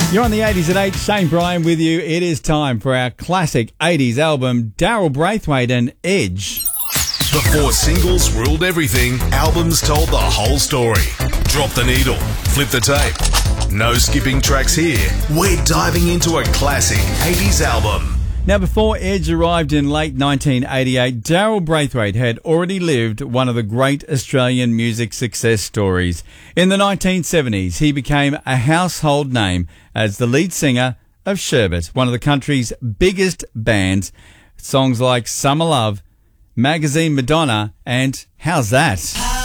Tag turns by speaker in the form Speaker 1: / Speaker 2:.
Speaker 1: You're on the 80s at 8. Shane Bryan with you. It is time for our classic 80s album, Daryl Braithwaite and Edge.
Speaker 2: Before singles ruled everything, albums told the whole story. Drop the needle, flip the tape. No skipping tracks here. We're diving into a classic 80s album.
Speaker 1: Now, before Edge arrived in late 1988, Daryl Braithwaite had already lived one of the great Australian music success stories. In the 1970s, he became a household name as the lead singer of Sherbet, one of the country's biggest bands. Songs like Summer Love, Magazine Madonna, and How's That?